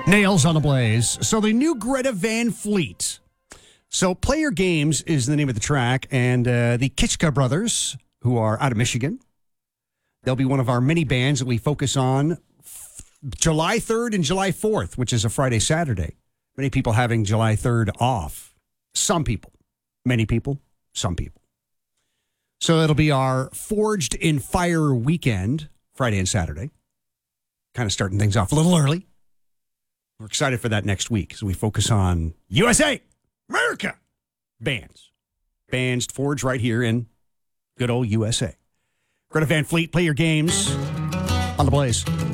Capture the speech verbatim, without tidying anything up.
Nails on the Blaze. So the new Greta Van Fleet. So Play Your Games is the name of the track, and uh, the Kitschka brothers, who are out of Michigan, they'll be one of our mini bands that we focus on f- July third and July fourth, which is a Friday, Saturday. Many people having July third off. Some people. Many people. Some people. So it'll be our Forged in Fire weekend, Friday and Saturday. Kind of starting things off a little early. We're excited for that next week as we focus on U S A, America, bands. Bands forged right here in good old U S A. Greta Van Fleet, Play Your Games on the Blaze.